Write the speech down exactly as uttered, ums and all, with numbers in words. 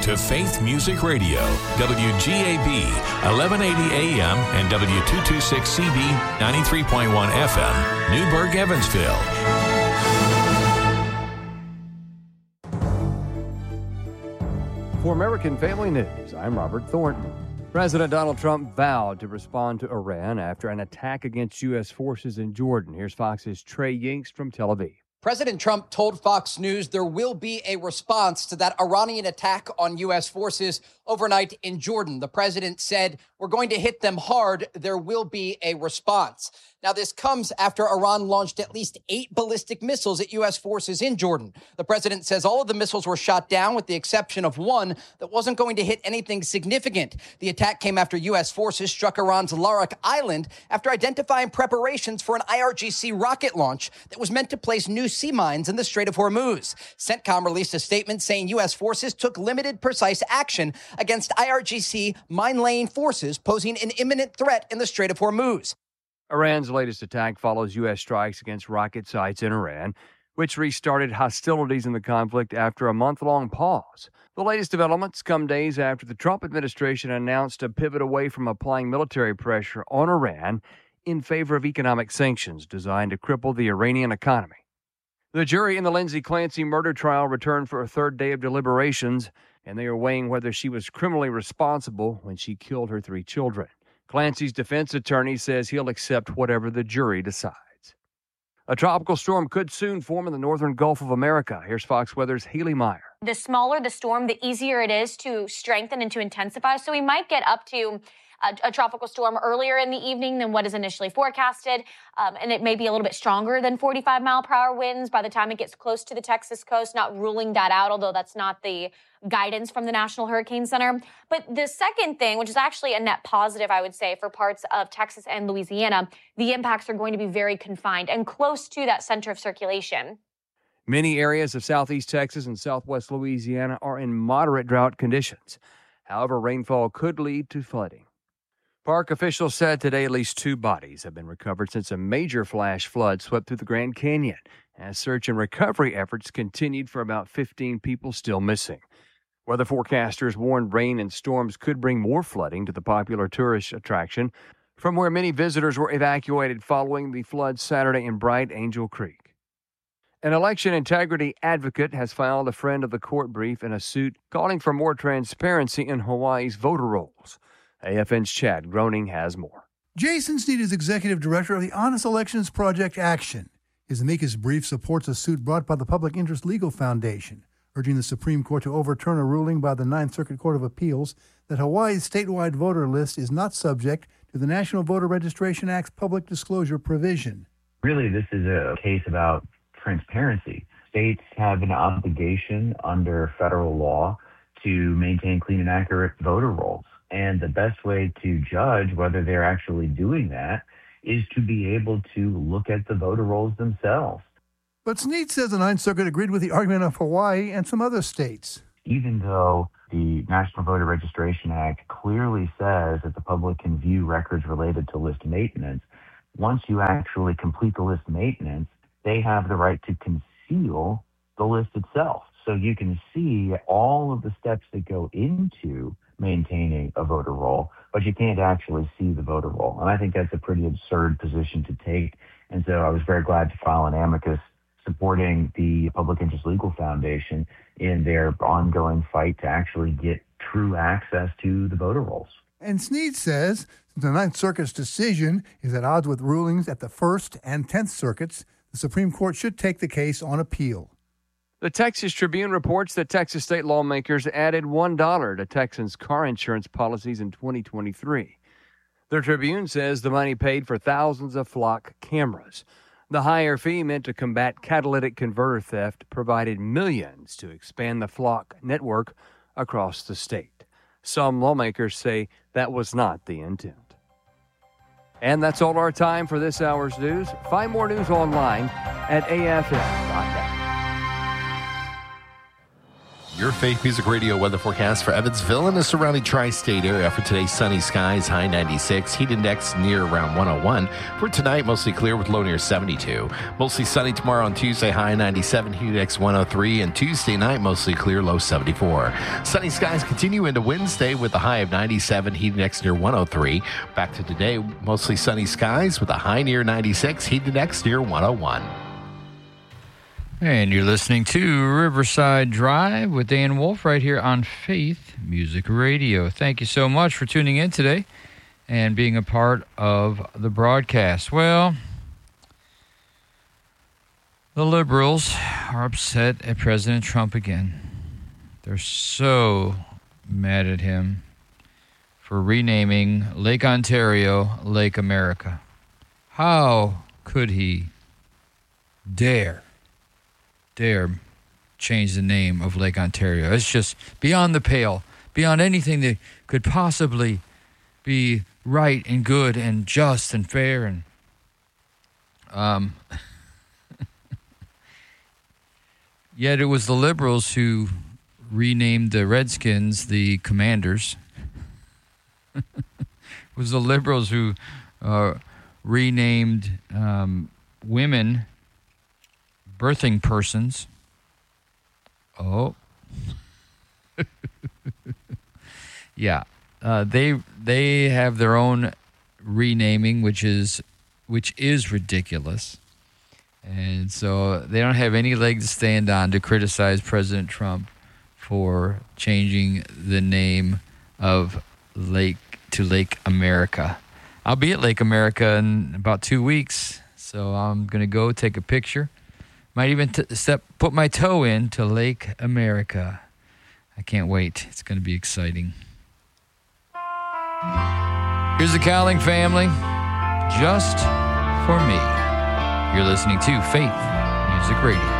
to Faith Music Radio, W G A B, eleven eighty A M and W two twenty-six C B, ninety-three point one F M, Newburgh, Evansville. For American Family News, I'm Robert Thornton. President Donald Trump vowed to respond to Iran after an attack against U S forces in Jordan. Here's Fox's Trey Yingst from Tel Aviv. President Trump told Fox News there will be a response to that Iranian attack on U S forces overnight in Jordan. The president said, "We're going to hit them hard. There will be a response." Now, this comes after Iran launched at least eight ballistic missiles at U S forces in Jordan. The president says all of the missiles were shot down with the exception of one that wasn't going to hit anything significant. The attack came after U S forces struck Iran's Larak Island after identifying preparations for an I R G C rocket launch that was meant to place new sea mines in the Strait of Hormuz. CENTCOM released a statement saying U S forces took limited, precise action against I R G C mine-laying forces posing an imminent threat in the Strait of Hormuz. Iran's latest attack follows U S strikes against rocket sites in Iran, which restarted hostilities in the conflict after a month-long pause. The latest developments come days after the Trump administration announced a pivot away from applying military pressure on Iran in favor of economic sanctions designed to cripple the Iranian economy. The jury in the Lindsay Clancy murder trial returned for a third day of deliberations, and they are weighing whether she was criminally responsible when she killed her three children. Clancy's defense attorney says he'll accept whatever the jury decides. A tropical storm could soon form in the northern Gulf of America. Here's Fox Weather's Haley Meyer. The smaller the storm, the easier it is to strengthen and to intensify. So we might get up to a, a tropical storm earlier in the evening than what is initially forecasted. Um, and it may be a little bit stronger than forty-five mile per hour winds by the time it gets close to the Texas coast, not ruling that out, although that's not the guidance from the National Hurricane Center. But the second thing, which is actually a net positive, I would say, for parts of Texas and Louisiana, the impacts are going to be very confined and close to that center of circulation. Many areas of southeast Texas and southwest Louisiana are in moderate drought conditions. However, rainfall could lead to flooding. Park officials said today at least two bodies have been recovered since a major flash flood swept through the Grand Canyon, as search and recovery efforts continued for about fifteen people still missing. Weather forecasters warned rain and storms could bring more flooding to the popular tourist attraction, from where many visitors were evacuated following the flood Saturday in Bright Angel Creek. An election integrity advocate has filed a friend of the court brief in a suit calling for more transparency in Hawaii's voter rolls. A F N's Chad Groening has more. Jason Sneed is executive director of the Honest Elections Project Action. His amicus brief supports a suit brought by the Public Interest Legal Foundation, urging the Supreme Court to overturn a ruling by the Ninth Circuit Court of Appeals that Hawaii's statewide voter list is not subject to the National Voter Registration Act's public disclosure provision. Really, this is a case about transparency. States have an obligation under federal law to maintain clean and accurate voter rolls. And the best way to judge whether they're actually doing that is to be able to look at the voter rolls themselves. But Sneed says the Ninth Circuit agreed with the argument of Hawaii and some other states. Even though the National Voter Registration Act clearly says that the public can view records related to list maintenance, once you actually complete the list maintenance, they have the right to conceal the list itself. So you can see all of the steps that go into maintaining a voter roll, but you can't actually see the voter roll. And I think that's a pretty absurd position to take. And so I was very glad to file an amicus supporting the Public Interest Legal Foundation in their ongoing fight to actually get true access to the voter rolls. And Sneed says the Ninth Circuit's decision is at odds with rulings at the First and Tenth Circuits. The Supreme Court should take the case on appeal. The Texas Tribune reports that Texas state lawmakers added one dollar to Texans' car insurance policies in twenty twenty-three. The Tribune says the money paid for thousands of flock cameras. The higher fee meant to combat catalytic converter theft provided millions to expand the flock network across the state. Some lawmakers say that was not the intent. And that's all our time for this hour's news. Find more news online at A F N dot net. Your Faith Music Radio weather forecast for Evansville and the surrounding tri-state area. For today, sunny skies, high ninety-six, heat index near around one oh one. For tonight, mostly clear with low near seventy-two. Mostly sunny tomorrow on Tuesday, high ninety-seven, heat index one oh three. And Tuesday night, mostly clear, low seventy-four. Sunny skies continue into Wednesday with a high of ninety-seven, heat index near one oh three. Back to today, mostly sunny skies with a high near ninety-six, heat index near one oh one. And you're listening to Riverside Drive with Dan Wolf right here on Faith Music Radio. Thank you so much for tuning in today and being a part of the broadcast. Well, the liberals are upset at President Trump again. They're so mad at him for renaming Lake Ontario Lake America. How could he dare? dare change the name of Lake Ontario? It's just beyond the pale, beyond anything that could possibly be right and good and just and fair. And um, yet it was the liberals who renamed the Redskins the Commanders. It was the liberals who uh, renamed um, women birthing persons. Oh. yeah. Uh, they they have their own renaming, which is which is ridiculous. And so they don't have any leg to stand on to criticize President Trump for changing the name of Lake to Lake America. I'll be at Lake America in about two weeks, so I'm going to go take a picture. Might even t- step, put my toe into Lake America. I can't wait. It's going to be exciting. Here's the Cowling family, just for me. You're listening to Faith Music Radio.